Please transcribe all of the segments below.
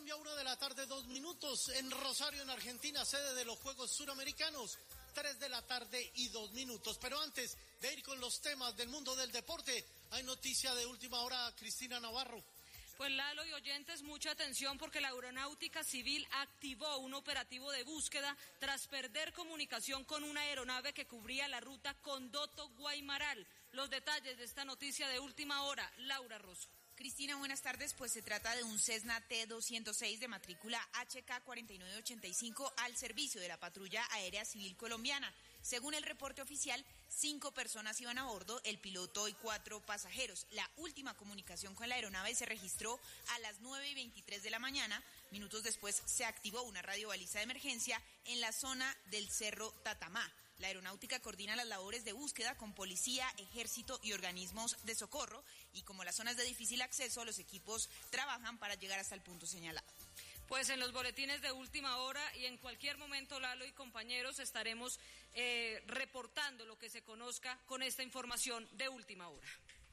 Colombia, 1:02 p.m. En Rosario, en Argentina, sede de los Juegos Suramericanos, 3:02 p.m. Pero antes de ir con los temas del mundo del deporte, hay noticia de última hora, Cristina Navarro. Pues Lalo y oyentes, mucha atención porque la Aeronáutica Civil activó un operativo de búsqueda tras perder comunicación con una aeronave que cubría la ruta Condoto-Guaymaral. Los detalles de esta noticia de última hora, Laura Rosso. Cristina, buenas tardes. Pues se trata de un Cessna T-206 de matrícula HK4985 al servicio de la Patrulla Aérea Civil Colombiana. Según el reporte oficial, 5 personas iban a bordo, el piloto y 4 pasajeros. La última comunicación con la aeronave se registró a las 9:23 de la mañana. Minutos después se activó una radiobaliza de emergencia en la zona del Cerro Tatamá. La aeronáutica coordina las labores de búsqueda con policía, ejército y organismos de socorro, y como las zonas de difícil acceso, los equipos trabajan para llegar hasta el punto señalado. Pues en los boletines de última hora y en cualquier momento, Lalo y compañeros, estaremos reportando lo que se conozca con esta información de última hora.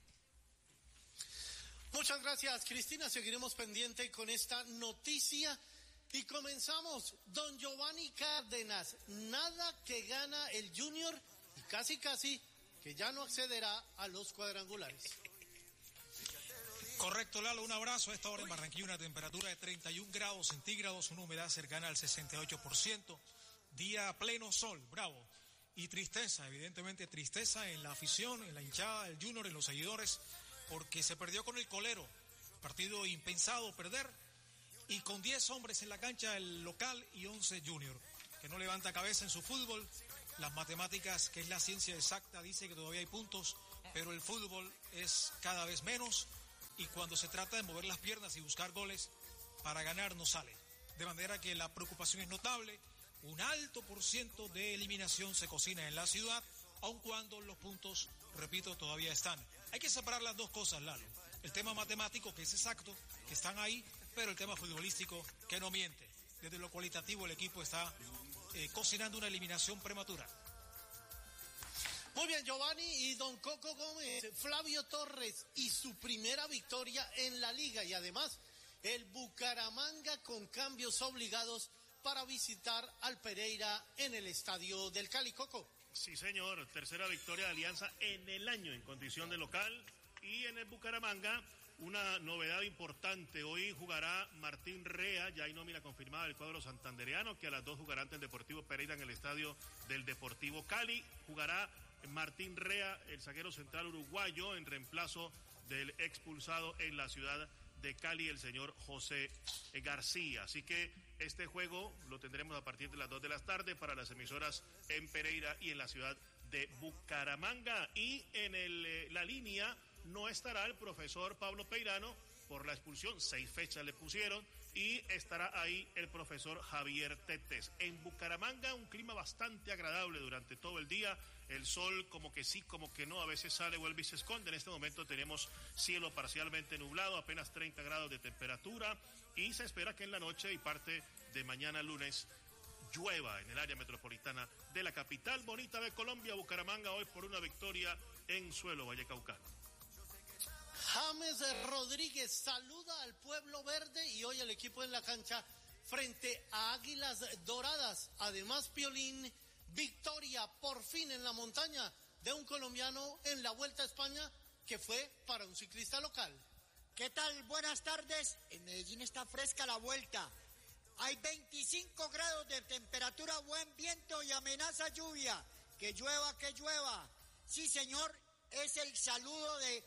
Muchas gracias, Cristina. Seguiremos pendiente con esta noticia. Y comenzamos, don Giovanni Cárdenas, nada que gana el Junior y casi que ya no accederá a los cuadrangulares. Correcto, Lalo, un abrazo. A esta hora en Barranquilla una temperatura de 31 grados centígrados, una humedad cercana al 68%, día a pleno sol, bravo. Y tristeza, evidentemente tristeza en la afición, en la hinchada del Junior, en los seguidores, porque se perdió con el Colero, partido impensado perder. Y con 10 hombres en la cancha, el local, y 11 Junior, que no levanta cabeza en su fútbol. Las matemáticas, que es la ciencia exacta, dice que todavía hay puntos, pero el fútbol es cada vez menos, y cuando se trata de mover las piernas y buscar goles, para ganar no sale. De manera que la preocupación es notable, un alto % de eliminación se cocina en la ciudad, aun cuando los puntos, repito, todavía están. Hay que separar las dos cosas, Lalo. El tema matemático, que es exacto, que están ahí, pero el tema futbolístico, que no miente. Desde lo cualitativo el equipo está cocinando una eliminación prematura. Muy bien, Giovanni y don Coco Gómez, Flavio Torres y su primera victoria en la liga, y además el Bucaramanga con cambios obligados para visitar al Pereira en el estadio del Cali. Coco. Sí, señor, tercera victoria de Alianza en el año en condición de local. Y en el Bucaramanga, una novedad importante. Hoy jugará Martín Rea, ya hay nómina confirmada del cuadro santandereano, que a las 2 jugará ante el Deportivo Pereira en el estadio del Deportivo Cali. Jugará Martín Rea, el zaguero central uruguayo, en reemplazo del expulsado en la ciudad de Cali, el señor José García. Así que este juego lo tendremos a partir de las 2 de la tarde para las emisoras en Pereira y en la ciudad de Bucaramanga. Y en la línea no estará el profesor Pablo Peirano por la expulsión, 6 fechas le pusieron, y estará ahí el profesor Javier Tetes. En Bucaramanga un clima bastante agradable durante todo el día, el sol como que sí, como que no, a veces sale, vuelve y se esconde. En este momento tenemos cielo parcialmente nublado, apenas 30 grados de temperatura, y se espera que en la noche y parte de mañana lunes llueva en el área metropolitana de la capital bonita de Colombia. Bucaramanga hoy por una victoria en suelo vallecaucano. James Rodríguez saluda al pueblo verde y hoy el equipo en la cancha frente a Águilas Doradas. Además, Piolín, victoria por fin en la montaña de un colombiano en la Vuelta a España, que fue para un ciclista local. ¿Qué tal? Buenas tardes. En Medellín está fresca la vuelta. Hay 25 grados de temperatura, buen viento y amenaza lluvia. Que llueva, que llueva. Sí, señor, es el saludo de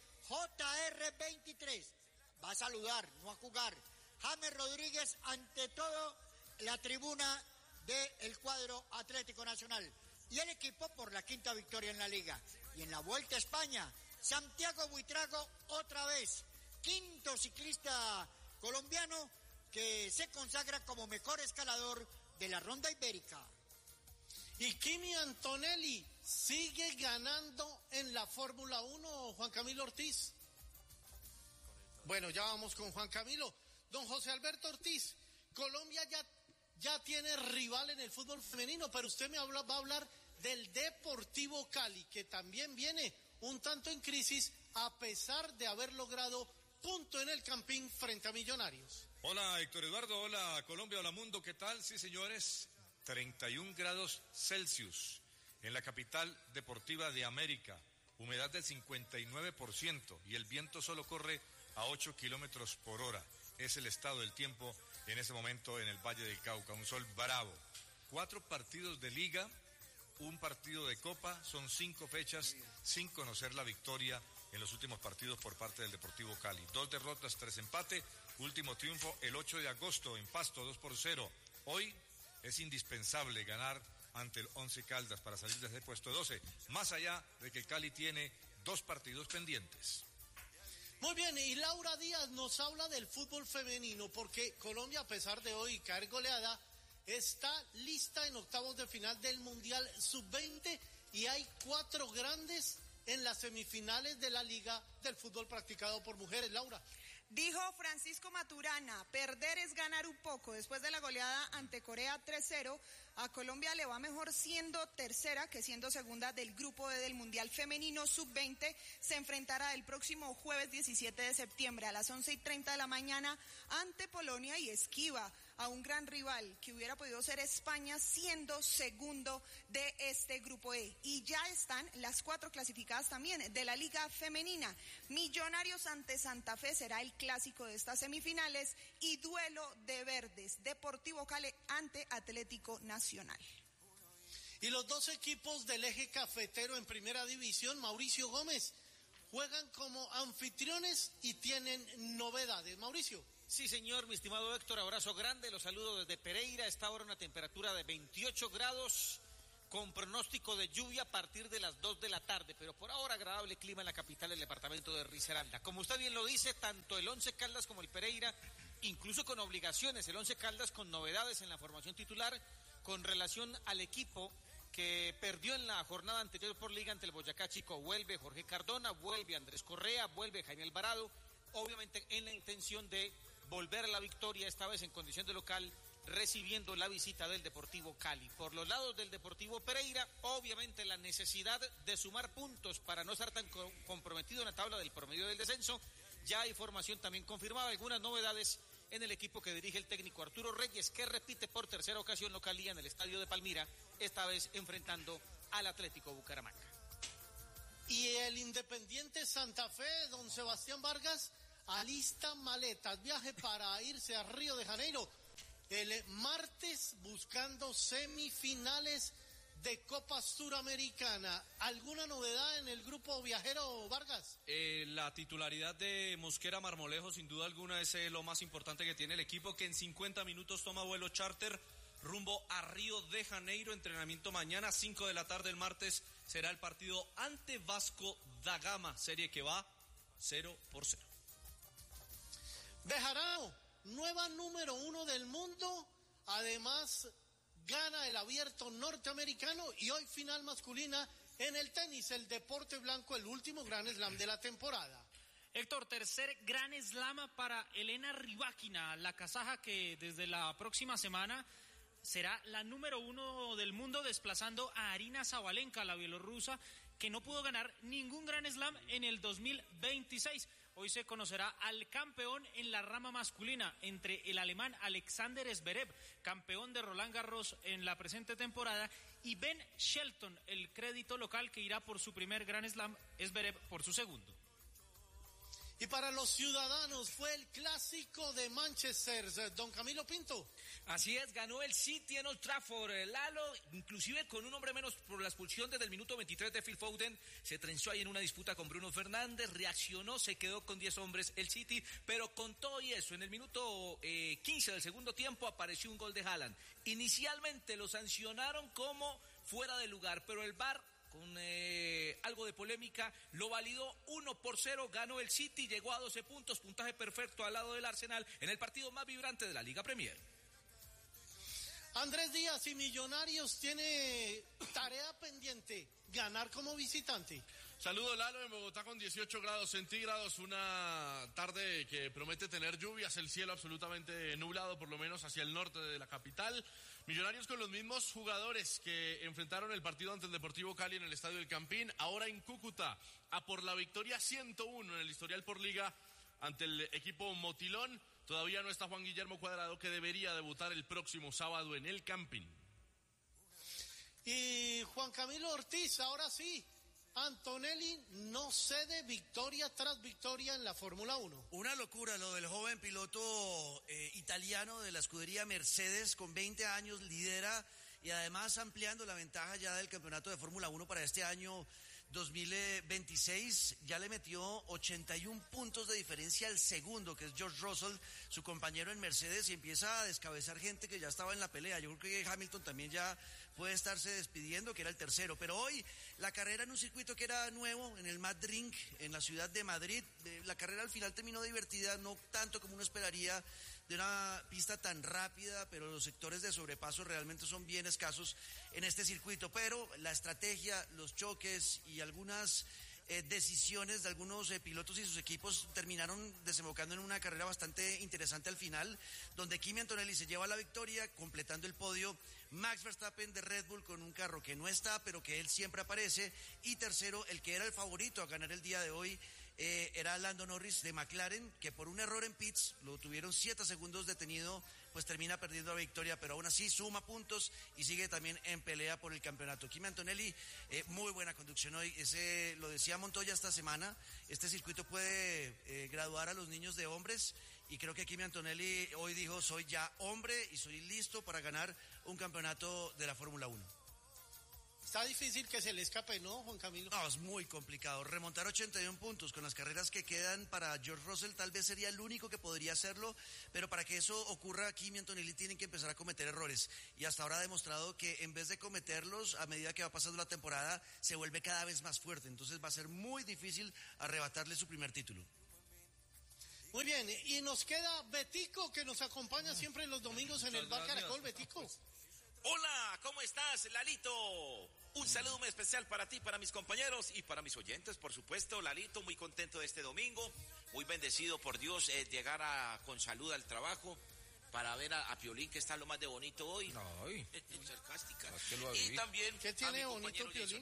JR23. Va a saludar, no a jugar. James Rodríguez, ante todo, la tribuna del cuadro Atlético Nacional. Y el equipo por la 5ª victoria en la Liga. Y en la Vuelta a España, Santiago Buitrago otra vez. 5º ciclista colombiano que se consagra como mejor escalador de la Ronda Ibérica. Y Kimi Antonelli sigue ganando en la Fórmula 1, Juan Camilo Ortiz. Bueno, ya vamos con Juan Camilo. Don José Alberto Ortiz, Colombia ya tiene rival en el fútbol femenino, pero usted va a hablar del Deportivo Cali, que también viene un tanto en crisis a pesar de haber logrado punto en el Campín frente a Millonarios. Hola Héctor Eduardo, hola Colombia, hola mundo, ¿qué tal? Sí señores, 31 grados Celsius en la capital deportiva de América, humedad del 59% y el viento solo corre a 8 kilómetros por hora. Es el estado del tiempo en ese momento en el Valle del Cauca, un sol bravo. 4 partidos de liga, un partido de copa, son 5 fechas sin conocer la victoria en los últimos partidos por parte del Deportivo Cali. 2 derrotas, 3 empates, último triunfo el 8 de agosto en Pasto, 2-0. Hoy es indispensable ganar ante el Once Caldas para salir desde el puesto 12, más allá de que el Cali tiene 2 partidos pendientes. Muy bien, y Laura Díaz nos habla del fútbol femenino, porque Colombia, a pesar de hoy caer goleada, está lista en octavos de final del Mundial Sub-20 y hay 4 grandes en las semifinales de la Liga del Fútbol Practicado por Mujeres. Laura. Dijo Francisco Maturana, perder es ganar un poco. Después de la goleada ante Corea 3-0, a Colombia le va mejor siendo tercera que siendo segunda del grupo E del Mundial Femenino Sub-20. Se enfrentará el próximo jueves 17 de septiembre a las 11:30 de la mañana ante Polonia y esquiva a un gran rival que hubiera podido ser España siendo segundo de este grupo E. Y ya están las 4 clasificadas también de la Liga Femenina. Millonarios ante Santa Fe será el clásico de estas semifinales y duelo de verdes, Deportivo Cali ante Atlético Nacional. Y los 2 equipos del eje cafetero en primera división, Mauricio Gómez, juegan como anfitriones y tienen novedades. Mauricio. Sí, señor, mi estimado Héctor, abrazo grande, los saludo desde Pereira. Está ahora una temperatura de 28 grados, con pronóstico de lluvia a partir de las 2 de la tarde, pero por ahora agradable clima en la capital del departamento de Risaralda. Como usted bien lo dice, tanto el Once Caldas como el Pereira, incluso con obligaciones, el Once Caldas con novedades en la formación titular, con relación al equipo que perdió en la jornada anterior por liga ante el Boyacá Chico. Vuelve Jorge Cardona, vuelve Andrés Correa, vuelve Jaime Alvarado, obviamente en la intención de volver a la victoria, esta vez en condición de local, recibiendo la visita del Deportivo Cali. Por los lados del Deportivo Pereira, obviamente la necesidad de sumar puntos para no estar tan comprometido en la tabla del promedio del descenso. Ya hay formación también confirmada, algunas novedades en el equipo que dirige el técnico Arturo Reyes, que repite por tercera ocasión localía en el estadio de Palmira, esta vez enfrentando al Atlético Bucaramanga. Y el Independiente Santa Fe, don Sebastián Vargas, alista maletas, viaje para irse a Río de Janeiro el martes buscando semifinales de Copa Suramericana. ¿Alguna novedad en el grupo viajero, Vargas? La titularidad de Mosquera Marmolejo, sin duda alguna, es lo más importante que tiene el equipo, que en 50 minutos toma vuelo charter rumbo a Río de Janeiro. Entrenamiento mañana, 5 de la tarde el martes, será el partido ante Vasco da Gama, serie que va 0-0. Bejarano, nueva número 1 del mundo, además gana el abierto norteamericano y hoy final masculina en el tenis, el deporte blanco, el último gran slam de la temporada. Héctor, tercer gran slam para Elena Rybakina, la kazaja que desde la próxima semana será la número 1 del mundo, desplazando a Arina Sabalenka, la bielorrusa, que no pudo ganar ningún gran slam en el 2026. Hoy se conocerá al campeón en la rama masculina entre el alemán Alexander Zverev, campeón de Roland Garros en la presente temporada, y Ben Shelton, el crédito local que irá por su primer Grand Slam, Zverev por su segundo. Y para los ciudadanos fue el clásico de Manchester, don Camilo Pinto. Así es, ganó el City en Old Trafford, Lalo, inclusive con un hombre menos por la expulsión desde el minuto 23 de Phil Foden, se trenzó ahí en una disputa con Bruno Fernández, reaccionó, se quedó con 10 hombres el City, pero con todo y eso, en el minuto 15 del segundo tiempo apareció un gol de Haaland. Inicialmente lo sancionaron como fuera de lugar, pero el VAR, con algo de polémica, lo validó. 1-0, ganó el City, llegó a 12 puntos, puntaje perfecto al lado del Arsenal en el partido más vibrante de la Liga Premier. Andrés Díaz y Millonarios tiene tarea pendiente, ganar como visitante. Saludos, Lalo, en Bogotá con 18 grados centígrados, una tarde que promete tener lluvias, el cielo absolutamente nublado, por lo menos hacia el norte de la capital. Millonarios con los mismos jugadores que enfrentaron el partido ante el Deportivo Cali en el Estadio del Campín, ahora en Cúcuta, a por la victoria 101 en el historial por liga ante el equipo Motilón. Todavía no está Juan Guillermo Cuadrado, que debería debutar el próximo sábado en el Campín. Y Juan Camilo Ortiz, ahora sí, Antonelli no cede victoria tras victoria en la Fórmula 1. Una locura lo del joven piloto italiano de la escudería Mercedes, con 20 años, lidera y además ampliando la ventaja ya del campeonato de Fórmula 1 para este año 2026, ya le metió 81 puntos de diferencia al segundo, que es George Russell, su compañero en Mercedes, y empieza a descabezar gente que ya estaba en la pelea. Yo creo que Hamilton también ya puede estarse despidiendo, que era el tercero. Pero hoy la carrera en un circuito que era nuevo, en el Madrid, en la ciudad de Madrid, la carrera al final terminó divertida, no tanto como uno esperaría de una pista tan rápida, pero los sectores de sobrepaso realmente son bien escasos en este circuito. Pero la estrategia, los choques y algunas decisiones de algunos pilotos y sus equipos terminaron desembocando en una carrera bastante interesante al final, donde Kimi Antonelli se lleva la victoria, completando el podio Max Verstappen de Red Bull con un carro que no está, pero que él siempre aparece, y tercero, el que era el favorito a ganar el día de hoy, era Lando Norris de McLaren, que por un error en pits, lo tuvieron 7 segundos detenido, pues termina perdiendo la victoria, pero aún así suma puntos y sigue también en pelea por el campeonato. Kimi Antonelli, muy buena conducción hoy, lo decía Montoya esta semana, este circuito puede graduar a los niños de hombres, y creo que Kimi Antonelli hoy dijo, soy ya hombre y soy listo para ganar un campeonato de la Fórmula 1. Está difícil que se le escape, ¿no, Juan Camilo? No, es muy complicado. Remontar 81 puntos con las carreras que quedan para George Russell tal vez sería el único que podría hacerlo, pero para que eso ocurra, Kimi Antonelli tienen que empezar a cometer errores. Y hasta ahora ha demostrado que en vez de cometerlos, a medida que va pasando la temporada, se vuelve cada vez más fuerte. Entonces va a ser muy difícil arrebatarle su primer título. Muy bien, y nos queda Betico, que nos acompaña siempre los domingos en el Bar Caracol. Betico. Hola, ¿cómo estás, Lalito? Un saludo muy especial para ti, para mis compañeros y para mis oyentes, por supuesto. Lalito, muy contento de este domingo, muy bendecido por Dios llegar con salud al trabajo, para ver a Piolín, que está lo más de bonito hoy. Ay. Sarcástica. Es que lo y también ¿qué tiene bonito Piolín?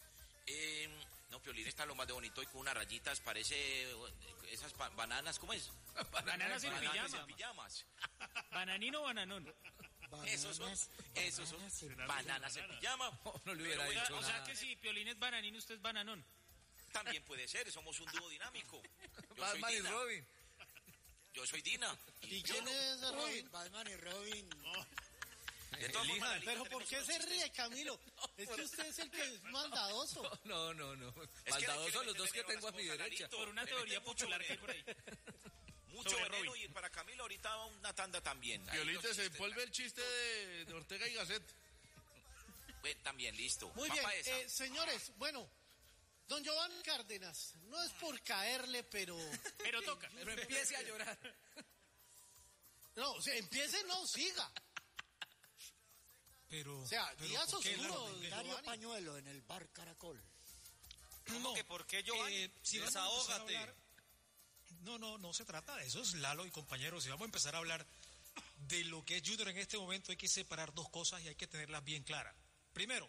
No, Piolín está lo más de bonito hoy con unas rayitas, parece esas bananas, ¿cómo es? Bananas en pijamas. ¿Bananino o bananón? Esos son bananas en pijama. No le hubiera dicho O nada. sea que si Piolín es bananino, usted es bananón. También puede ser, somos un dúo dinámico. Batman y Robin. Yo soy Dina. ¿Y quién es Robin? Batman y Robin. De todas formas, Lalito, Pero ¿por qué tenemos se unos ríe, Camilo? Es que usted es el que es maldadoso. No. Es que Maldadosos quiere los dos que meterle tengo a mi veneno las derecha. cosas, Por una Le teoría mete mucho popular que hay veneno. por ahí. Mucho Sobre veneno, Robin. y para Camilo ahorita va una tanda también. Ahí Piolín, los se chistes, envuelve el chiste de Ortega y Gasset. Bueno, también listo. Muy Papa bien, esa. señores, bueno, don Giovanni Cárdenas, no es por caerle, pero... Pero toca. Pero empiece a llorar. No, o sea, empiece, no, siga. Pero, O sea, días ¿por qué oscuros, Larry? Dario Giovanni. Pañuelo en el Bar Caracol. ¿Cómo que por qué, Giovanni? Si vamos a empezar a Desahógate. hablar- no se trata de eso, es Lalo y compañeros. Si vamos a empezar a hablar de lo que es Junior en este momento, hay que separar dos cosas y hay que tenerlas bien claras. Primero,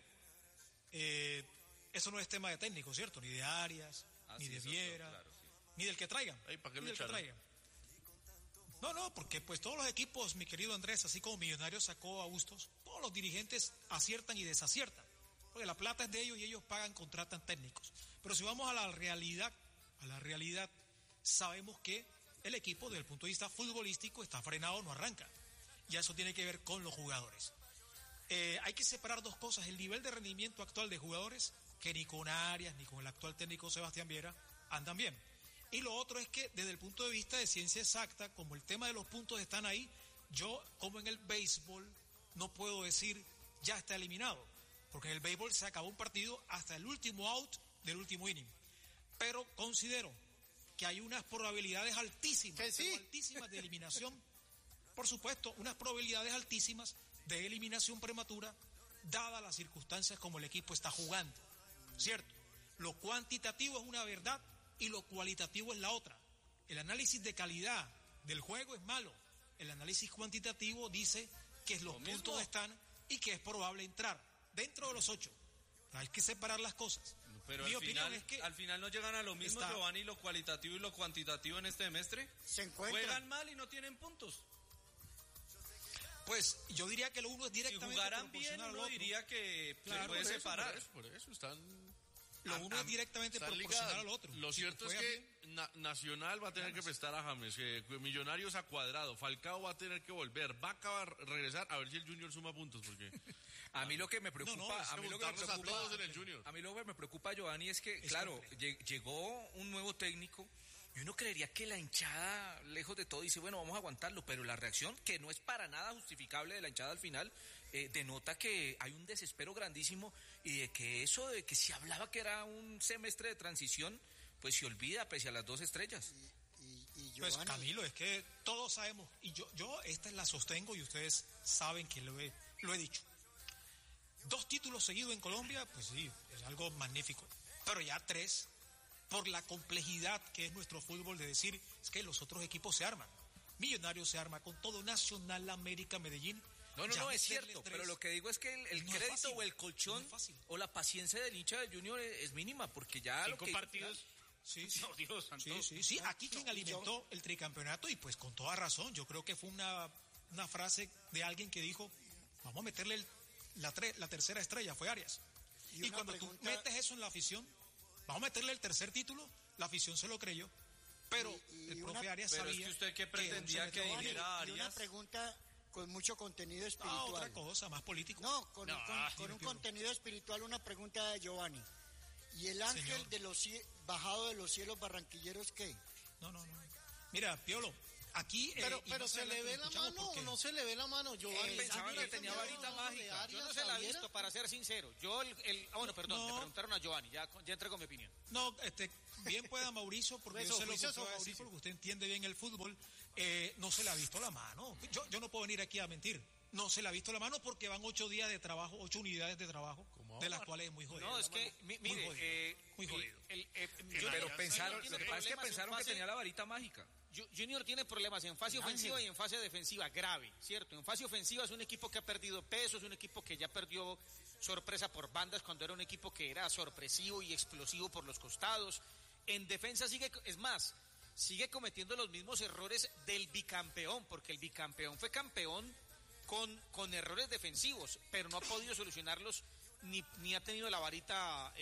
eso no es tema de técnico, ¿cierto? Ni de Arias, ni de Viera, ni del que traigan. Ay, ¿para qué ni lo del que echaron? traigan. No, porque pues todos los equipos, mi querido Andrés, así como Millonarios sacó a Bustos, todos los dirigentes aciertan y desaciertan. Porque la plata es de ellos y ellos pagan, contratan técnicos. Pero si vamos a la realidad, sabemos que el equipo desde el punto de vista futbolístico está frenado, no arranca. Y eso tiene que ver con los jugadores. Hay que separar dos cosas, el nivel de rendimiento actual de jugadores, que ni con Arias ni con el actual técnico Sebastián Viera andan bien. Y lo otro es que desde el punto de vista de ciencia exacta, como el tema de los puntos están ahí, yo como en el béisbol no puedo decir ya está eliminado, porque en el béisbol se acabó un partido hasta el último out del último inning. Pero considero que hay unas probabilidades altísimas, ¿Que sí? pero altísimas de eliminación, por supuesto, unas probabilidades altísimas de eliminación prematura, dadas las circunstancias como el equipo está jugando, ¿cierto? Lo cuantitativo es una verdad y lo cualitativo es la otra. El análisis de calidad del juego es malo. El análisis cuantitativo dice que los puntos están y que es probable entrar dentro de los 8. Hay que separar las cosas. Pero Mi al opinión final, es que al final no llegan a lo mismo, Giovanni, lo cualitativo y lo cuantitativo en este semestre. Se encuentran. Juegan mal y no tienen puntos. Pues yo diría que lo uno es directamente Si jugaran bien, proporcional al uno otro. diría que Claro, se puede Por eso, separar. Por eso están... Lo uno es directamente están proporcional ligadas. al otro. Lo Si cierto es juegas que Nacional va a tener que prestar a James, Millonarios a Cuadrado, Falcao va a tener que volver, va a acabar regresar a ver si el Junior suma puntos, porque A mí lo que me preocupa, a todos en el Junior. A mí lo que me preocupa, Giovanni, es que, claro, llegó un nuevo técnico y uno creería que la hinchada, lejos de todo, dice, bueno, vamos a aguantarlo, pero la reacción, que no es para nada justificable de la hinchada al final, denota que hay un desespero grandísimo y de que eso de que se hablaba que era un semestre de transición, pues se olvida pese a las 2 estrellas. Pues Camilo, es que todos sabemos, y yo esta la sostengo y ustedes saben que lo he dicho. 2 títulos seguidos en Colombia, pues sí, es algo magnífico. Pero ya 3, por la complejidad que es nuestro fútbol de decir, es que los otros equipos se arman. Millonarios se arma con todo, Nacional, América, Medellín. No, es cierto, pero lo que digo es que el no es crédito fácil, o el colchón no es fácil. o la paciencia del hincha del Junior es mínima, porque ya 5 partidos. Sí, No, Dios santo. Sí, aquí quien alimentó el tricampeonato, y pues con toda razón, yo creo que fue una frase de alguien que dijo, vamos a meterle la tercera estrella, fue Arias. Y cuando tú metes eso en la afición, vamos a meterle el tercer título, la afición se lo creyó, pero el profe Arias pero sabía es que usted qué pretendía que dijera Arias. Y una pregunta con mucho contenido espiritual. otra cosa, más político. No, con un contenido espiritual, una pregunta de Giovanni. ¿Y el ángel de los bajado de los cielos barranquilleros qué? No. Mira, Piolo, aquí... pero ¿se le ve la mano o no se le ve la mano? Giovanni pensaba que tenía varita mágica. Yo no se la he visto, para ser sincero. Yo, le preguntaron a Giovanni, ya entrego mi opinión. No, bien pueda Mauricio, porque yo sé lo que usted va a decir, porque usted entiende bien el fútbol. No se le ha visto la mano. Yo no puedo venir aquí a mentir. No se le ha visto la mano porque van 8 días de trabajo, 8 unidades de trabajo, de las cuales es muy jodido. No, es que, mire, muy jodido. Pero pensaron, lo que pasa es que pensaron que tenía la varita mágica. Junior tiene problemas en fase ofensiva y en fase defensiva, grave, ¿cierto? En fase ofensiva es un equipo que ha perdido peso, es un equipo que ya perdió sorpresa por bandas cuando era un equipo que era sorpresivo y explosivo por los costados. En defensa sigue cometiendo los mismos errores del bicampeón, porque el bicampeón fue campeón con errores defensivos, pero no ha podido solucionarlos ni ha tenido la varita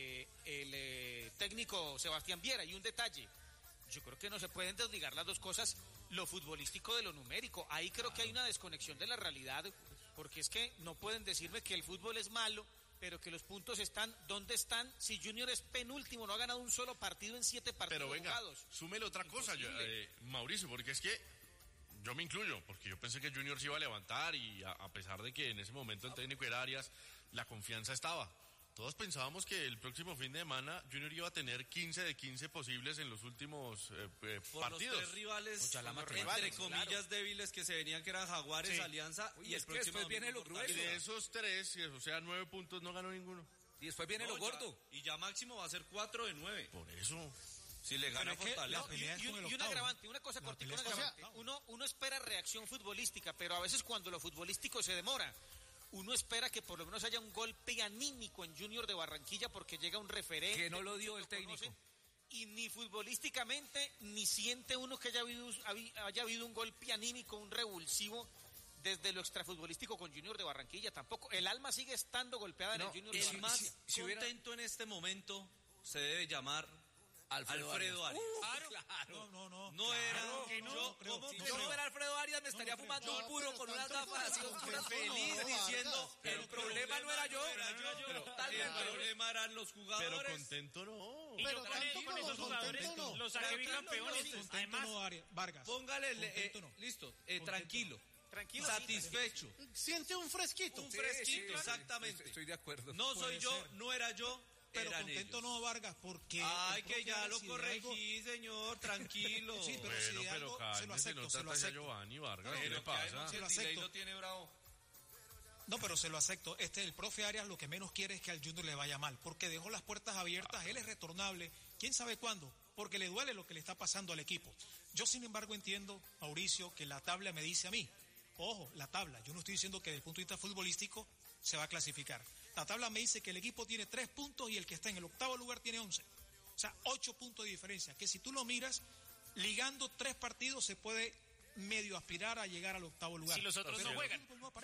el técnico Sebastián Viera. Y un detalle, yo creo que no se pueden desligar las dos cosas, lo futbolístico de lo numérico. Ahí creo que hay una desconexión de la realidad, porque es que no pueden decirme que el fútbol es malo, pero que los puntos están donde están. Si Junior es penúltimo, no ha ganado un solo partido en 7 partidos Pero venga, jugados. súmele otra cosa, Mauricio, porque es que yo me incluyo, porque yo pensé que Junior se iba a levantar y a pesar de que en ese momento el técnico era Arias, la confianza estaba. Todos pensábamos que el próximo fin de semana Junior iba a tener 15 de 15 posibles en los últimos por partidos. Los 3 rivales, entre comillas, débiles que se venían, que eran Jaguares, Alianza, y el próximo viene lo grueso. Y de esos 3, o sea, 9 puntos, no ganó ninguno. Y después viene lo gordo. Y ya máximo va a ser 4 de 9. Por eso... Si le gana Fortaleza. Y un agravante, una cosa cortica, un agravante. Uno espera reacción futbolística, pero a veces cuando lo futbolístico se demora, uno espera que por lo menos haya un golpe anímico en Junior de Barranquilla porque llega un referente. Que no lo dio el técnico. Y ni futbolísticamente, ni siente uno que haya habido un golpe anímico, un revulsivo desde lo extrafutbolístico con Junior de Barranquilla. Tampoco. El alma sigue estando golpeada en el Junior de Barranquilla. El más contento en este momento se debe llamar Alfredo Arias. Claro. No era. Si yo fuera Alfredo Arias me estaría fumando un puro con unas gafas así oscuras feliz diciendo el problema no era yo. El problema eran los jugadores. Pero contento no. Y yo con esos jugadores los saqué bicampeones. Además, Vargas. Póngale, listo, tranquilo. Satisfecho. Siente un fresquito. Exactamente. Estoy de acuerdo. No soy yo, no era yo. Pero contento no, Vargas, porque... Ay, que ya lo corregí, señor, tranquilo. Sí, pero bueno, si de algo cálmese, se lo acepto, no se lo trata acepto. a Giovanni Vargas, ¿qué le pasa? Se lo acepto. Lo tiene bravo. No, pero se lo acepto. El profe Arias lo que menos quiere es que al Junior le vaya mal, porque dejó las puertas abiertas, él es retornable, quién sabe cuándo, porque le duele lo que le está pasando al equipo. Yo, sin embargo, entiendo, Mauricio, que la tabla me dice a mí, ojo, la tabla, yo no estoy diciendo que desde el punto de vista futbolístico se va a clasificar. La tabla me dice que el equipo tiene 3 puntos y el que está en el octavo lugar tiene 11. O sea, 8 puntos de diferencia, que si tú lo miras, ligando 3 partidos se puede medio aspirar a llegar al octavo lugar. Si los otros no juegan.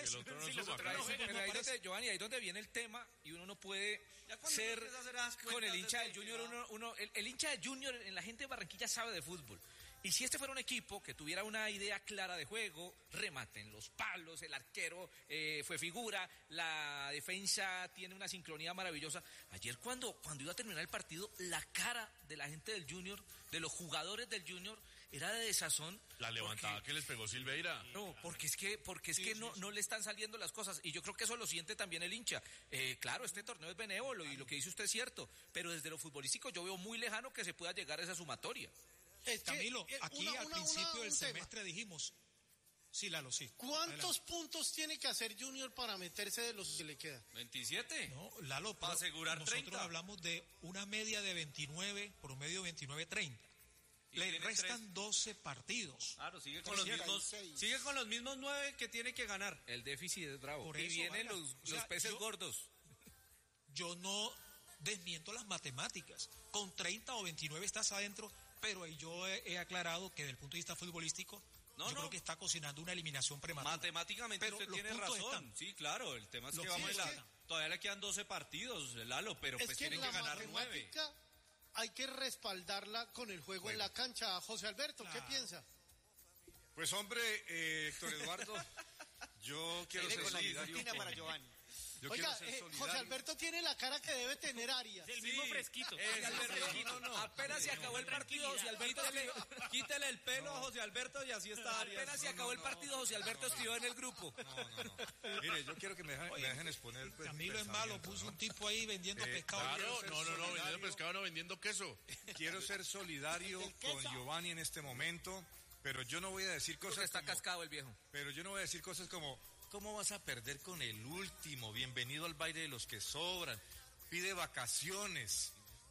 Giovanni, ahí es donde viene el tema y uno no puede ser con el hincha del Junior. El hincha del Junior en la gente de Barranquilla sabe de fútbol. Y si este fuera un equipo que tuviera una idea clara de juego, remate en los palos, el arquero fue figura, la defensa tiene una sincronía maravillosa. Ayer cuando iba a terminar el partido, la cara de la gente del Junior, de los jugadores del Junior, era de desazón. La levantada que les pegó Silveira. No, porque es que no le están saliendo las cosas. Y yo creo que eso lo siente también el hincha. Claro, este torneo es benévolo y lo que dice usted es cierto. Pero desde lo futbolístico yo veo muy lejano que se pueda llegar a esa sumatoria. Camilo, aquí al principio del semestre dijimos, sí, Lalo, sí. ¿Cuántos puntos tiene que hacer Junior para meterse de los que le queda? 27. No, Lalo, para asegurar nosotros 30. hablamos de una media de 29, promedio 29-30. Le restan 12 partidos. Claro, sigue con los mismos 9 que tiene que ganar. El déficit es bravo. Por Y eso, vienen vaya, los peces gordos. Yo no desmiento las matemáticas. Con 30 o 29 estás adentro, pero ahí yo he aclarado que desde el punto de vista futbolístico, creo que está cocinando una eliminación prematura. Matemáticamente pero usted tiene razón. Están. Sí, claro, el tema es que todavía le quedan 12 partidos, Lalo, pero pues tienen que ganar 9. Hay que respaldarla con el juego en la cancha. José Alberto, ¿qué piensa? Pues hombre, Héctor Eduardo, yo quiero ser solidario para Giovanni. Oiga, José Alberto tiene la cara que debe tener Arias. Del mismo fresquito. Apenas se acabó el partido, José Alberto. Quítele el pelo a José Alberto y así está Arias. Apenas se acabó el partido, José Alberto escribió en el grupo. No. Mire, yo quiero que me dejen exponer. Pues, Camilo es malo, puso un tipo ahí vendiendo pescado. Claro, no, vendiendo pescado, no vendiendo queso. Quiero ser solidario con Giovanni en este momento, pero yo no voy a decir cosas Porque está cascado el viejo. Pero yo no voy a decir cosas como, ¿cómo vas a perder con el último? Bienvenido al baile de los que sobran. Pide vacaciones.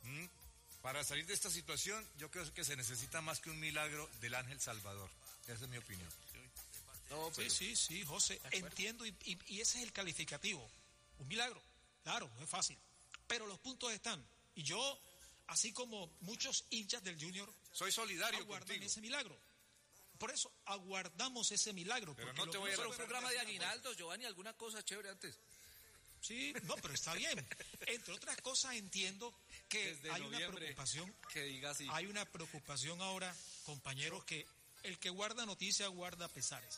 Para salir de esta situación, yo creo que se necesita más que un milagro del Ángel Salvador. Esa es mi opinión. No, pero... Sí, José, entiendo y ese es el calificativo. Un milagro, claro, no es fácil. Pero los puntos están. Y yo, así como muchos hinchas del Junior, soy solidario aguardan contigo. Ese milagro. Por eso aguardamos ese milagro. Pero no te voy a hacer un programa de aguinaldos, Giovanni, alguna cosa chévere antes. Sí, no, pero está bien. Entre otras cosas entiendo que hay una preocupación. Que diga así. Hay una preocupación ahora, compañeros, que el que guarda noticias guarda pesares.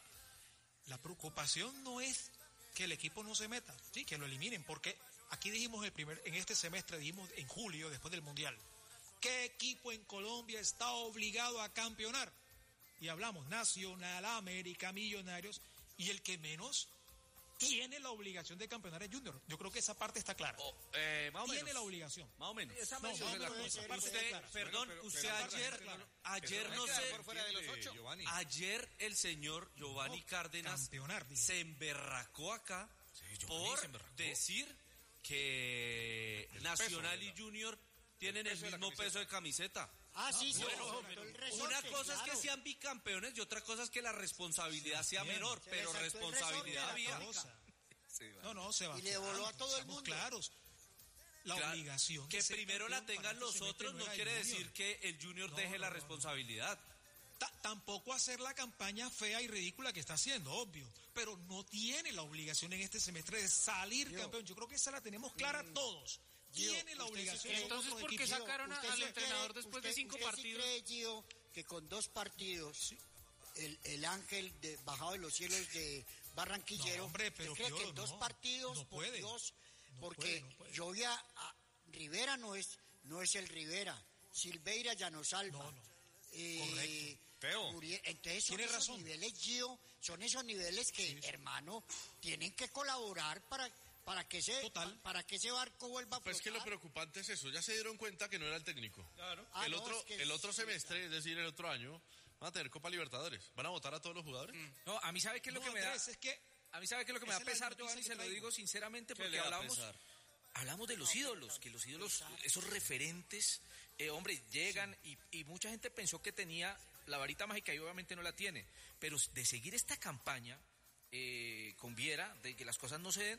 La preocupación no es que el equipo no se meta, sí, que lo eliminen, porque aquí dijimos en este semestre, dijimos en julio, después del Mundial, ¿qué equipo en Colombia está obligado a campeonar? Y hablamos Nacional, América, Millonarios, y el que menos tiene la obligación de campeonar es Junior. Yo creo que esa parte está clara. Tiene la obligación. Más o menos. Esa parte está clara. Perdón, usted ayer no sé. Ayer el señor Giovanni Cárdenas se emberracó acá por decir que Nacional y Junior tienen el mismo peso de camiseta. Sí, bueno, una cosa es que sean bicampeones y otra cosa es que la responsabilidad sea menor, pero responsabilidad había. No, Sebastián. Y le voló a todo el mundo. Claros. La obligación. Que primero la tengan los otros no quiere decir que el Junior deje la responsabilidad. Tampoco hacer la campaña fea y ridícula que está haciendo, obvio. Pero no tiene la obligación en este semestre de salir campeón. Yo creo que esa la tenemos clara todos. Tiene la obligación. Entonces, ¿por qué sacaron al entrenador después de 5 partidos? ¿Usted cree, Gio, que con 2 partidos el ángel bajado de los cielos de Barranquillero, hombre, pero cree que en 2 partidos, no puede, porque Rivera no es el Rivera, Silveira ya no salva. Correcto. Teo, entonces son esos razón. Niveles, Gio, son esos niveles que, hermano, tienen que colaborar para que ese barco vuelva a flotar. Pues que lo preocupante es eso, ya se dieron cuenta que no era el técnico. Claro. El otro semestre, es decir, el otro año, van a tener Copa Libertadores. ¿Van a votar a todos los jugadores? No, a mí sabe qué es lo que me da. A mí sabe qué es lo que me da pesar, Giovanni, se lo digo sinceramente, porque hablamos de los ídolos, que los ídolos, esos referentes, hombre, llegan y mucha gente pensó que tenía la varita mágica y obviamente no la tiene. Pero de seguir esta campaña con Viera, de que las cosas no se den,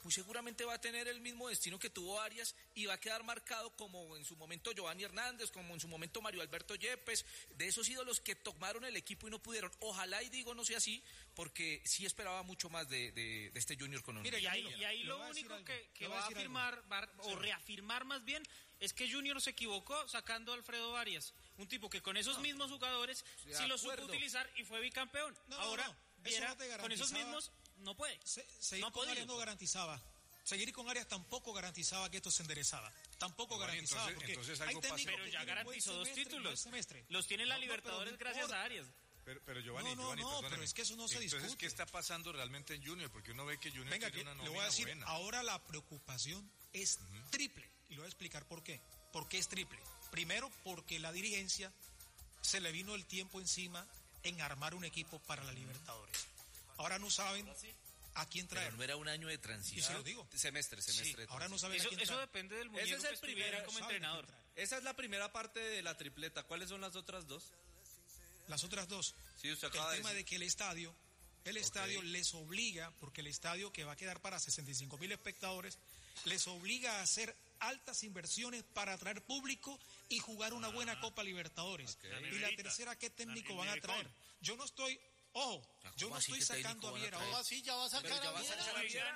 muy seguramente va a tener el mismo destino que tuvo Arias y va a quedar marcado como en su momento Giovanni Hernández, como en su momento Mario Alberto Yepes, de esos ídolos que tomaron el equipo y no pudieron. Ojalá y digo no sea así, porque sí esperaba mucho más de este Junior con Mire, y ahí lo único que va a afirmar, o reafirmar más bien, es que Junior se equivocó sacando a Alfredo Arias, un tipo que con esos mismos jugadores sí lo supo utilizar y fue bicampeón. Ahora, Viera, con esos mismos no puede. Seguir con Arias no garantizaba. Seguir con Arias tampoco garantizaba que esto se enderezaba. Tampoco garantizaba. Entonces hay algo pasa. Pero ya garantizó 2 títulos. Los tiene la Libertadores gracias a Arias. Pero Giovanni, pero es que eso no se discute. Entonces, ¿qué está pasando realmente en Junior? Porque uno ve que Junior tiene una nómina le voy a decir, buena. Ahora la preocupación es triple. Y le voy a explicar por qué. ¿Por qué es triple? Primero, porque la dirigencia se le vino el tiempo encima en armar un equipo para la Libertadores. Ahora no saben a quién traer. Pero no era un año de transición. Y se lo digo. Semestre. Sí, ahora no saben a quién traer. Eso depende del muñeco Ese es el primero como entrenador. Esa es la primera parte de la tripleta. ¿Cuáles son las otras dos? Las otras dos. Sí, usted el acaba tema de que el estadio les obliga, porque el estadio que va a quedar para 65,000 espectadores, les obliga a hacer altas inversiones para atraer público y jugar una buena Copa Libertadores. Y la tercera, ¿qué técnico van a traer? Yo no estoy... Ojo, yo no estoy sacando a Viera. ¿Cómo así? ¿Ya va a sacar a Viera?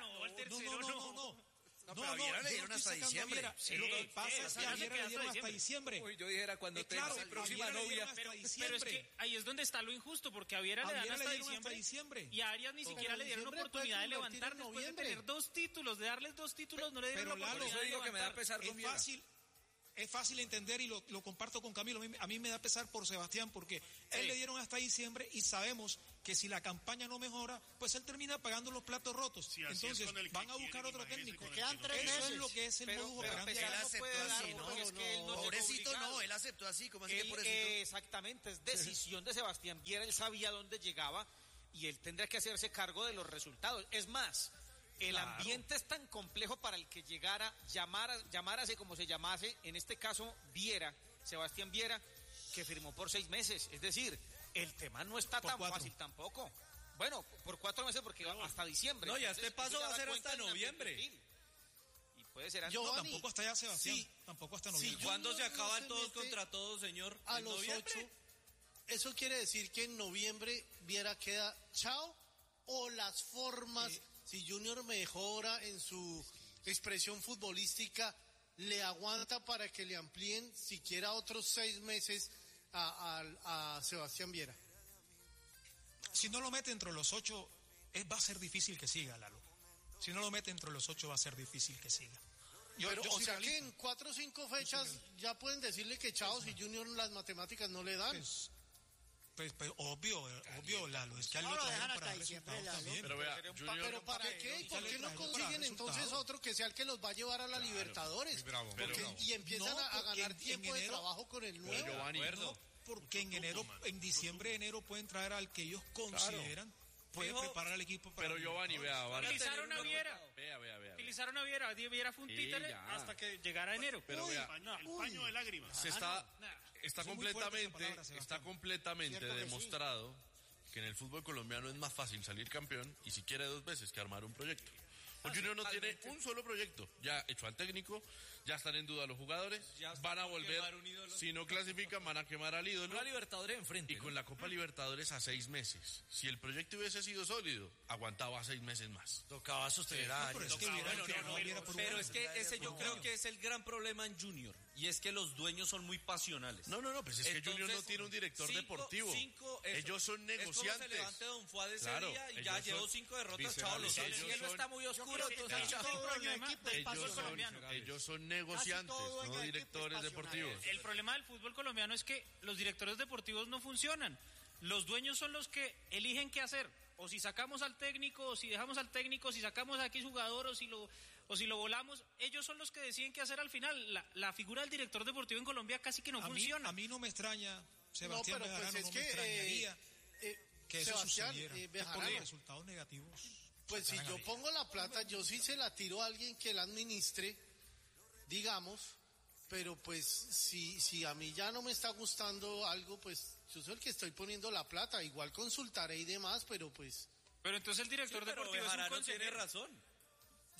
No, Viera le dieron hasta diciembre. Lo que pasa es que a Viera le dieron hasta diciembre. Uy, yo dijera cuando tenga mi próxima novia. Pero es que ahí es donde está lo injusto, porque a Viera le dan hasta diciembre. Y a Arias ni siquiera le dieron oportunidad de levantar después de tener 2 títulos, de darles 2 títulos, no le dieron la oportunidad de levantar. Que me da pesar con Viera. Es fácil entender y lo comparto con Camilo. A mí me da pesar por Sebastián porque él le dieron hasta diciembre y sabemos que si la campaña no mejora, pues él termina pagando los platos rotos. Sí, entonces van a buscar otro técnico. Quedan 3 meses. Eso es lo que es el modus operandi. Él aceptó así, ¿no? Pobrecito no, él aceptó así, como así que pobrecito. Exactamente, es decisión de Sebastián Viera, él sabía dónde llegaba y él tendría que hacerse cargo de los resultados. Es más, el ambiente es tan complejo para el que llegara, llamárase como se llamase, en este caso Viera, Sebastián Viera, que firmó por 6 meses. Es decir, el tema no está tan fácil tampoco. Bueno, por 4 meses porque hasta diciembre. No, ya este paso va a ser hasta noviembre. Y puede ser antes. No, tampoco hasta ya, Sebastián. Sí, tampoco hasta noviembre. ¿Y cuándo se acaba el todos contra todos, señor? A los 8. Eso quiere decir que en noviembre Viera queda chao, o las formas... Si Junior mejora en su expresión futbolística, le aguanta para que le amplíen siquiera otros 6 meses a Sebastián Viera. Si no lo mete entre los 8, va a ser difícil que siga, Lalo. Si no lo mete entre los 8, va a ser difícil que siga. O sea que en 4 o 5 fechas ya pueden decirle que chao si Junior las matemáticas no le dan. Pues obvio, Lalo, es que a él lo trajeron para resultados también. Pero vea, ¿Pero para qué? ¿Y por qué no consiguen entonces otro que sea el que los va a llevar a la Libertadores? Y empiezan a ganar tiempo de trabajo con el nuevo. Porque en diciembre, enero pueden traer al que ellos consideran puede preparar al equipo para... Pero Giovanni, vea. Utilizaron a Viera. Vea. Utilizaron a Viera. Viera fue un títere hasta que llegara enero. Pero vea, el paño de lágrimas. Está completamente demostrado que en el fútbol colombiano es más fácil salir campeón y si quiere 2 veces que armar un proyecto. El Junior no tiene un solo proyecto. Ya echó al técnico, ya están en duda los jugadores, van a volver, si no clasifican van a quemar al ídolo. Una Libertadores enfrente. Y con la Copa Libertadores a 6 meses. Si el proyecto hubiese sido sólido, aguantaba 6 meses más. Tocaba sostener a Arias. Pero es que ese yo creo que es el gran problema en Junior. Y es que los dueños son muy pasionales. No, pues es que Junior no tiene un director deportivo. Ellos son negociantes. Es como se levante Don Fuad ese día y ya llevó 5 derrotas, chavos. El cielo está muy oscuro. Ellos son negociantes, no directores deportivos. El problema del fútbol colombiano es que los directores deportivos no funcionan. Los dueños son los que eligen qué hacer. O si sacamos al técnico, o si dejamos al técnico, si sacamos a X jugador, o si lo volamos. Ellos son los que deciden qué hacer al final. La figura del director deportivo en Colombia casi que no funciona. A mí no me extraña, Sebastián Bejarano, pues no me extrañaría que eso sucediera. Bejarano, por los resultados negativos. Pues si yo pongo la plata, yo sí se la tiro a alguien que la administre, digamos, pero pues si a mí ya no me está gustando algo, pues yo soy el que estoy poniendo la plata, igual consultaré y demás, pero pues... Pero entonces el director deportivo es un consejero. Tiene razón.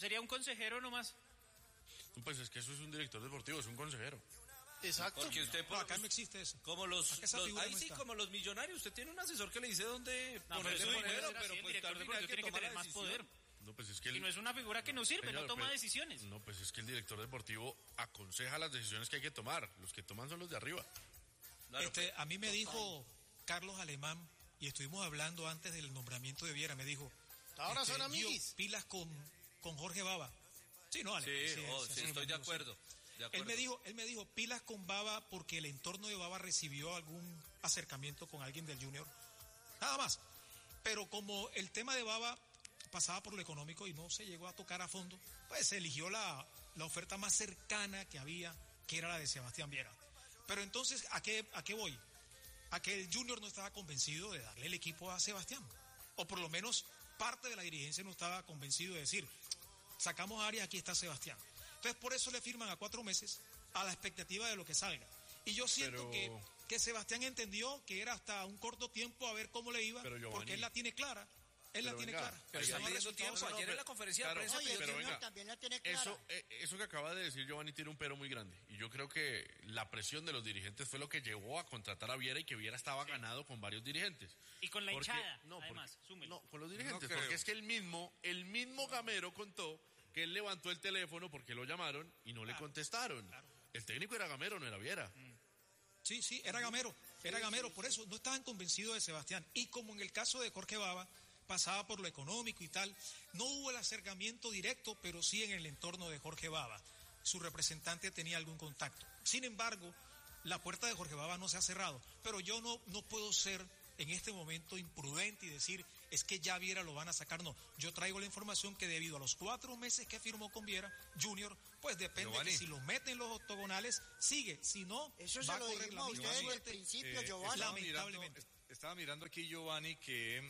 sería un consejero nomás. Pues es que eso es un director deportivo, es un consejero. Exacto. Porque usted acá no existe eso. Como ahí sí, como los millonarios, usted tiene un asesor que le dice dónde ponerle dinero, pero pues director deportivo tiene que tener más poder. No, pues es que y no es una figura que no sirve, señor, no toma decisiones. No, pues es que el director deportivo aconseja las decisiones que hay que tomar. Los que toman son los de arriba. Claro, a mí me dijo Carlos Alemán, y estuvimos hablando antes del nombramiento de Viera, me dijo... Ahora son amiguis. Pilas con Jorge Bava. Sí, no, Alemán. Sí, estoy de acuerdo. Él me dijo, pilas con Bava porque el entorno de Bava recibió algún acercamiento con alguien del Junior. Nada más. Pero como el tema de Bava pasaba por lo económico y no se llegó a tocar a fondo, pues se eligió la oferta más cercana que había, que era la de Sebastián Viera. Pero entonces, ¿a qué voy? A que el Junior no estaba convencido de darle el equipo a Sebastián. O por lo menos parte de la dirigencia no estaba convencido de decir, sacamos a Arias, aquí está Sebastián. Entonces por eso le firman a 4 meses a la expectativa de lo que salga. Y yo siento que Sebastián entendió que era hasta un corto tiempo a ver cómo le iba, porque él la tiene clara. Él la tiene clara. Pero está pidiendo tiempo. Ayer en la conferencia de prensa pero venga, también la tiene clara. Eso que acaba de decir Giovanni tiene un pero muy grande. Y yo creo que la presión de los dirigentes fue lo que llevó a contratar a Viera y que Viera estaba ganado con varios dirigentes. Y con la hinchada, además, no, con los dirigentes. Porque es que el mismo Gamero contó que él levantó el teléfono porque lo llamaron y no le contestaron. Claro. El técnico era Gamero, no era Viera. Sí, era Gamero. Por eso no estaban convencidos de Sebastián. Y como en el caso de Jorge Bava, pasaba por lo económico y tal, no hubo el acercamiento directo, pero sí en el entorno de Jorge Bava. Su representante tenía algún contacto. Sin embargo, la puerta de Jorge Bava no se ha cerrado. Pero yo no puedo ser en este momento imprudente y decir, es que ya Viera lo van a sacar. No, yo traigo la información que debido a los 4 meses que firmó con Viera Junior, pues depende de que si lo meten los octogonales, sigue. Si no, eso va a lo correr la misma desde el principio, Giovanni. Lamentablemente. Estaba mirando aquí, Giovanni, que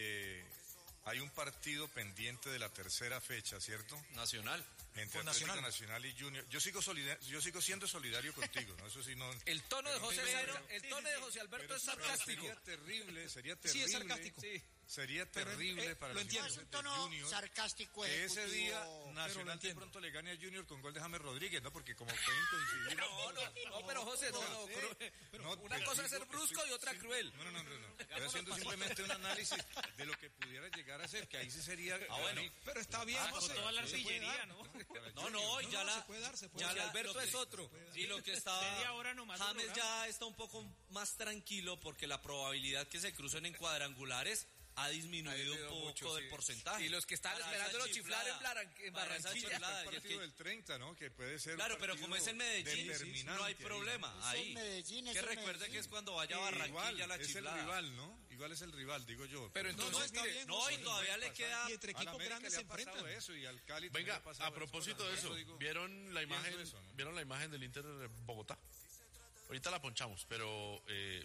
hay un partido pendiente de la tercera fecha, ¿cierto? Nacional. Entre Atlético Nacional y Junior. Yo sigo siendo solidario contigo, ¿no? Eso sí, no. El tono de José Alberto es sarcástico. Sería terrible. Sí, es sarcástico. Sí. Sería terrible para lo el entiendo. Es un tono Junior, sarcástico que ese día Nacional de pronto le gane a Junior con gol de James Rodríguez, ¿no? Porque como pueden coincidir. No, pero José, una cosa es ser brusco y otra cruel. No. Estoy haciendo simplemente un análisis de lo que pudiera llegar a ser, que ahí sí sería. Bueno, pero está bien, José. Toda la artillería, ¿no? Ya se puede dar. Ya Alberto es otro. Y lo que está James ya está un poco más tranquilo porque la probabilidad que se crucen en cuadrangulares ha disminuido un poco del porcentaje. Y los que están esperando chiflar en Barranquilla. El partido del 30, ¿no? Que puede ser. Claro, pero como es en Medellín, no hay problema ahí. Que recuerde que es cuando vaya a Barranquilla la chiflada. Es el rival, ¿no? Igual es el rival, digo yo. Pero entonces, mire, y todavía le queda. Y entre equipos grandes se enfrentan. Eso, y al Cali. Venga, a propósito de eso, ¿vieron la imagen del Inter de Bogotá? Ahorita la ponchamos, pero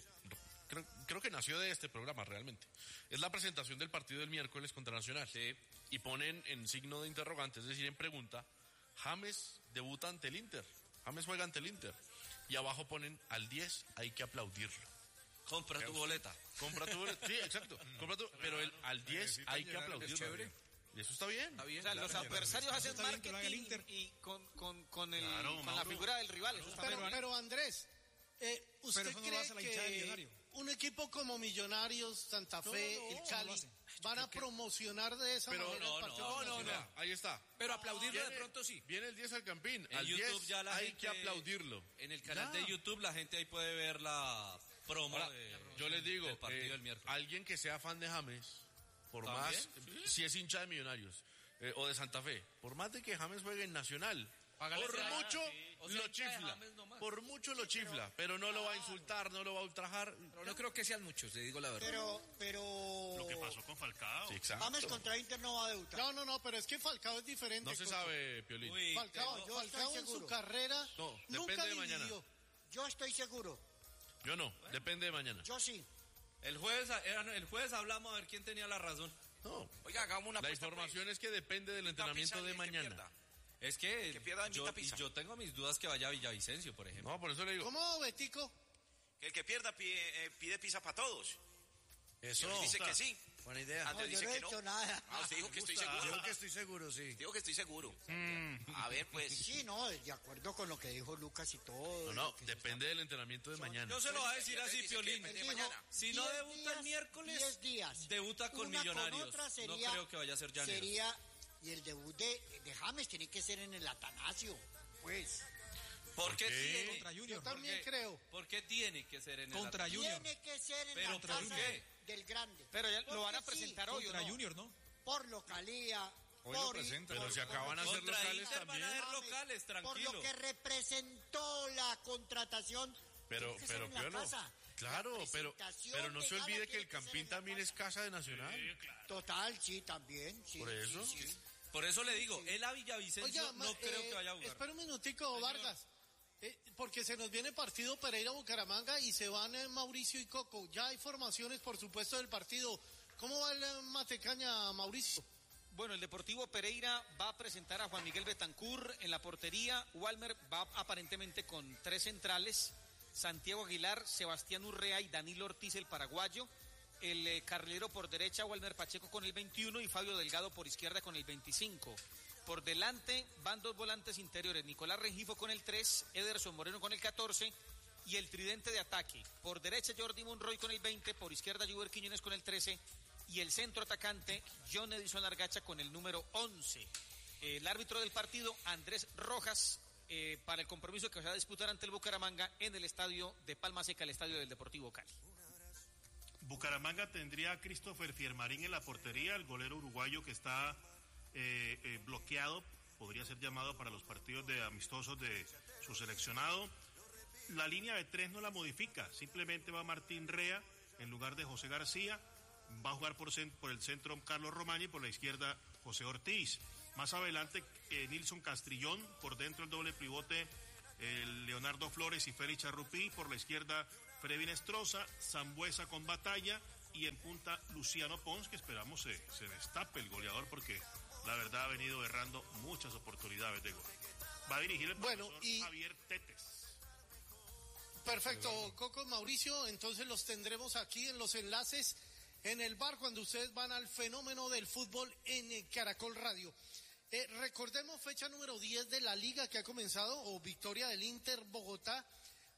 creo que nació de este programa realmente. Es la presentación del partido del miércoles contra Nacional. Sí. Y ponen en signo de interrogante, es decir, en pregunta, James debuta ante el Inter. James juega ante el Inter. Y abajo ponen al 10, hay que aplaudirlo. Compra tu boleta. Sí, exacto. Pero al 10 hay que aplaudirlo. Y eso está bien. O sea, los adversarios hacen marketing y con la figura del rival. Pero Andrés, ¿usted cree que un equipo como Millonarios, Santa Fe, el Cali, van a promocionar de esa manera el partido? No, ahí está. Pero aplaudirlo de pronto sí. Viene el 10 al Campín. En al YouTube 10 ya hay que aplaudirlo. En el canal de YouTube la gente ahí puede ver la promo. Ahora, yo les digo, del partido del miércoles. Alguien que sea fan de James, por más, si es hincha de Millonarios o de Santa Fe, por más de que James juegue en Nacional, por mucho lo chifla. Por mucho lo chifla, pero no lo va a insultar, no lo va a ultrajar. Pero no creo que sean muchos, te digo la verdad. Pero lo que pasó con Falcao. Sí, exacto. James contra Inter no va a debutar. No, pero es que Falcao es diferente. No se sabe, Piolín. Falcao en su carrera nunca de mañana. Yo estoy seguro. Yo no, depende de mañana. Yo sí. El jueves hablamos a ver quién tenía la razón. No. Oiga, hagamos una La información es que depende del entrenamiento de mañana. Es que pierda yo tengo mis dudas que vaya a Villavicencio, por ejemplo. No, por eso le digo. ¿Cómo, Betico? Que el que pierda pide pizza para todos. Eso. Dice que sí. Buena idea. Andrés dice yo no que he no. hecho nada. Ah, usted dijo que estoy seguro. Digo que estoy seguro, sí. Digo que estoy seguro. A ver, pues. Sí, no, de acuerdo con lo que dijo Lucas y todo. No, depende del entrenamiento de mañana. Yo se lo voy a decir así, Dice que Piolín. depende de mañana. Si no 10 debuta el días, miércoles, 10 días. debuta con Una Millonarios. Con otra sería, no creo que vaya a ser Llaneros. Sería, y el debut de James tiene que ser en el Atanasio, pues. ¿Por qué tiene? Contra Junior. Yo también creo. ¿Por qué tiene que ser en el Contra Junior. Tiene que ser en Pero la ¿por casa qué? del grande. Pero ya lo van a Porque sí, presentar hoy, ¿o Contra no? Junior, ¿no? por localía. Hoy lo presentan. Pero se acaban a hacer Contra locales Inter van a también. ser locales, Por tranquilo. lo que representó la contratación. Pero tiene que ser en la Piolo, casa. claro, La pero presentación no de se gala olvide que tiene el que ser Campín en la también es casa de Nacional. Total, sí, también. Sí, Por eso. sí, sí. Por eso le digo, él a Villavicencio Oiga, no creo que vaya a jugar. Espera un minutico, Vargas. Porque se nos viene partido Pereira-Bucaramanga y se van Mauricio y Coco. Ya hay formaciones, por supuesto, del partido. ¿Cómo va el Matecaña, Mauricio? Bueno, el Deportivo Pereira va a presentar a Juan Miguel Betancur en la portería. Walmer va aparentemente con 3 centrales. Santiago Aguilar, Sebastián Urrea y Danilo Ortiz, el paraguayo. El carrilero por derecha, Walmer Pacheco con el 21 y Fabio Delgado por izquierda con el 25. Por delante van 2 volantes interiores, Nicolás Rengifo con el 3, Ederson Moreno con el 14 y el tridente de ataque. Por derecha Jordi Monroy con el 20, por izquierda Juber Quiñones con el 13 y el centro atacante John Edison Argacha con el número 11. El árbitro del partido, Andrés Rojas, para el compromiso que se va a disputar ante el Bucaramanga en el estadio de Palma Seca, el estadio del Deportivo Cali. Bucaramanga tendría a Christopher Fiermarín en la portería, el golero uruguayo que está bloqueado, podría ser llamado para los partidos de amistosos de su seleccionado. La línea de 3 no la modifica, simplemente va Martín Rea en lugar de José García, va a jugar por el centro Carlos Romani, por la izquierda José Ortiz. Más adelante Nilson Castrillón, por dentro el doble pivote Leonardo Flores y Félix Charrupí, por la izquierda Freddy Nestroza, Sambuesa con Batalla y en punta Luciano Pons, que esperamos se destape el goleador porque la verdad ha venido errando muchas oportunidades de gol. Va a dirigir el profesor Javier Tetes. Perfecto, Coco, Mauricio, entonces los tendremos aquí en los enlaces en el bar cuando ustedes van al fenómeno del fútbol en Caracol Radio. Recordemos fecha número 10 de la liga que ha comenzado, o victoria del Inter Bogotá,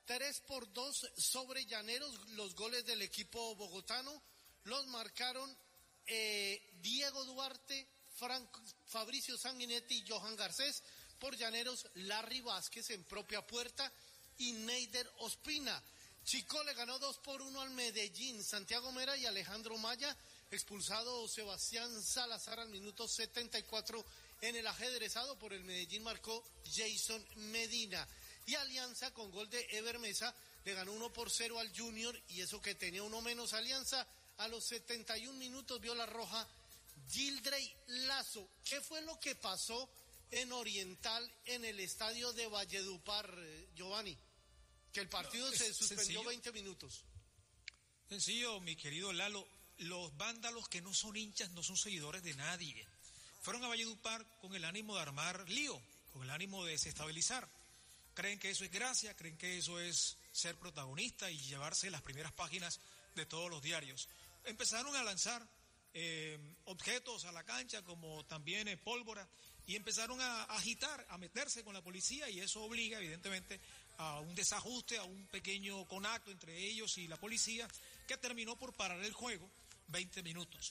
3-2 sobre Llaneros. Los goles del equipo bogotano los marcaron Diego Duarte, Fabricio Sanguinetti y Johan Garcés. Por Llaneros, Larry Vázquez en propia puerta y Neider Ospina. Chico le ganó 2-1 al Medellín. Santiago Mera y Alejandro Maya. Expulsado Sebastián Salazar al minuto 74 en el ajedrezado. Por el Medellín marcó Jason Medina. Y Alianza con gol de Ever Mesa le ganó 1-0 al Junior, y eso que tenía uno menos Alianza. A los 71 minutos vio la roja Gildrey Lazo. ¿Qué fue lo que pasó en Oriental en el estadio de Valledupar, Giovanni? Que el partido se suspendió sencillo. 20 minutos. Sencillo, mi querido Lalo. Los vándalos que no son hinchas no son seguidores de nadie. Fueron a Valledupar con el ánimo de armar lío, con el ánimo de desestabilizar. Creen que eso es gracia, creen que eso es ser protagonista y llevarse las primeras páginas de todos los diarios. Empezaron a lanzar objetos a la cancha, como también pólvora, y empezaron a agitar, a meterse con la policía, y eso obliga evidentemente a un desajuste, a un pequeño conato entre ellos y la policía, que terminó por parar el juego 20 minutos.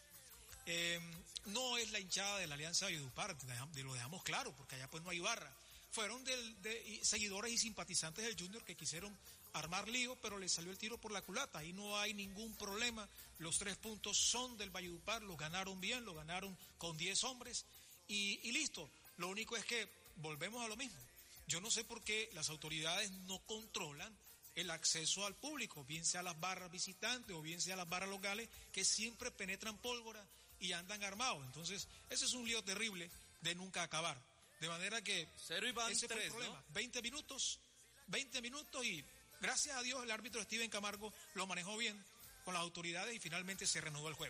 No es la hinchada de la Alianza Valledupar, lo dejamos claro, porque allá pues no hay barra. Fueron de seguidores y simpatizantes del Junior que quisieron armar lío, pero les salió el tiro por la culata. Ahí no hay ningún problema. Los 3 puntos son del Valledupar, los ganaron bien, lo ganaron con 10 hombres y listo. Lo único es que volvemos a lo mismo. Yo no sé por qué las autoridades no controlan el acceso al público, bien sea a las barras visitantes o bien sea a las barras locales, que siempre penetran pólvora y andan armados. Entonces, ese es un lío terrible de nunca acabar. De manera que Cero y van ese fue el 3, problema. ¿no? 20 minutos y gracias a Dios el árbitro Steven Camargo lo manejó bien con las autoridades y finalmente se reanudó el juego.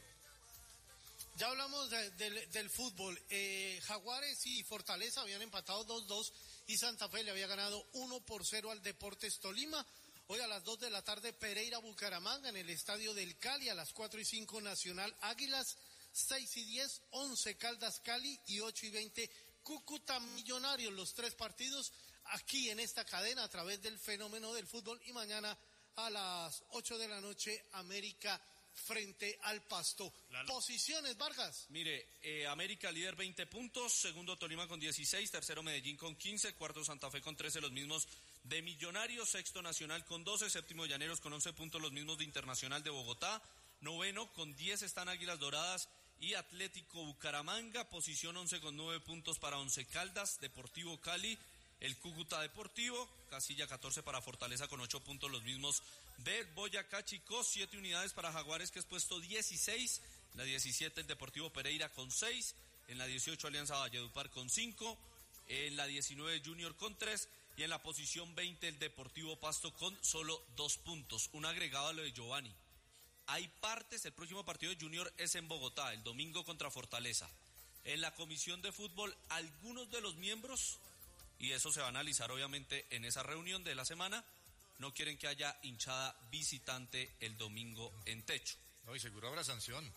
Ya hablamos del fútbol. Jaguares y Fortaleza habían empatado 2-2 y Santa Fe le había ganado 1-0 al Deportes Tolima. Hoy a las 2 de la tarde, Pereira Bucaramanga en el Estadio del Cali. A las 4:05, Nacional Águilas. 6:10, 11 Caldas Cali. Y 8:20, Cúcuta Millonarios. Los 3 partidos aquí en esta cadena a través del fenómeno del fútbol. Y mañana a las 8 de la noche, América frente al Pasto. Posiciones, Vargas. Mire, América líder 20 puntos, segundo Tolima con 16, tercero Medellín con 15, cuarto Santa Fe con 13, los mismos de Millonarios, sexto Nacional con 12, séptimo Llaneros con 11 puntos, los mismos de Internacional de Bogotá, noveno con 10 están Águilas Doradas y Atlético Bucaramanga, posición 11 con 9 puntos para Once Caldas, Deportivo Cali, el Cúcuta Deportivo, casilla 14 para Fortaleza con 8 puntos, los mismos de Boyacá Chicó, 7 unidades para Jaguares, que es puesto 16, en la 17 el Deportivo Pereira con 6, en la 18 Alianza Valledupar con 5, en la 19 Junior con 3 y en la posición 20 el Deportivo Pasto con solo 2 puntos. Un agregado a lo de Giovanni. Hay partes, el próximo partido de Junior es en Bogotá, el domingo contra Fortaleza. En la comisión de fútbol, algunos de los miembros, y eso se va a analizar obviamente en esa reunión de la semana, no quieren que haya hinchada visitante el domingo en Techo. No, y seguro habrá sanción.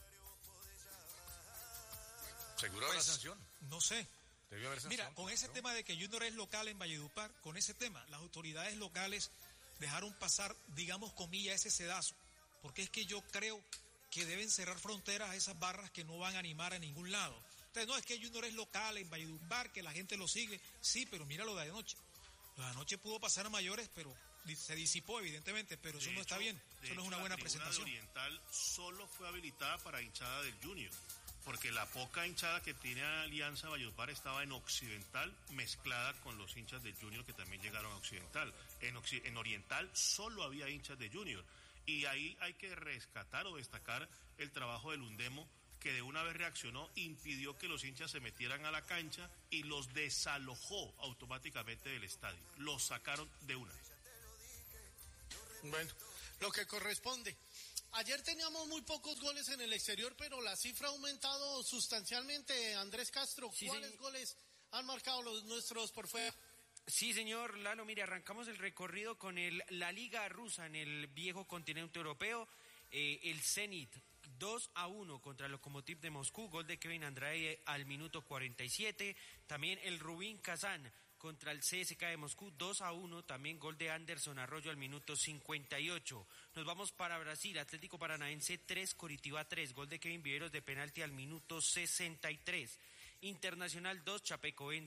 ¿Seguro habrá sanción? No sé. Debe haber sanción. Mira, con ese tema de que Junior es local en Valledupar, con ese tema, las autoridades locales dejaron pasar, digamos, comillas, ese sedazo. Porque es que yo creo que deben cerrar fronteras a esas barras que no van a animar a ningún lado. Entonces, no, es que Junior es local en Valledupar, que la gente lo sigue. Sí, pero mira lo de anoche. Lo de anoche pudo pasar a mayores, pero se disipó evidentemente, pero eso no está bien. Eso no es una buena presentación. La tribuna de Oriental solo fue habilitada para hinchada del Junior, porque la poca hinchada que tiene Alianza Valledupar estaba en Occidental, mezclada con los hinchas del Junior que también llegaron a Occidental. En Oriental solo había hinchas de Junior. Y ahí hay que rescatar o destacar el trabajo del Undemo, que de una vez reaccionó, impidió que los hinchas se metieran a la cancha y los desalojó automáticamente del estadio. Los sacaron de una. Bueno, lo que corresponde. Ayer teníamos muy pocos goles en el exterior, pero la cifra ha aumentado sustancialmente. Andrés Castro, sí, ¿cuáles goles han marcado los nuestros por fuera? Sí, señor Lalo, mire, arrancamos el recorrido con la Liga Rusa en el viejo continente europeo. El Zenit 2-1 contra el Lokomotiv de Moscú, gol de Kevin Andrade al minuto 47. También el Rubin Kazán contra el CSKA de Moscú 2-1, también gol de Anderson Arroyo al minuto 58. Nos vamos para Brasil, Atlético Paranaense 3, Coritiba 3, gol de Kevin Viveros de penalti al minuto 63. Internacional 2, Chapecoense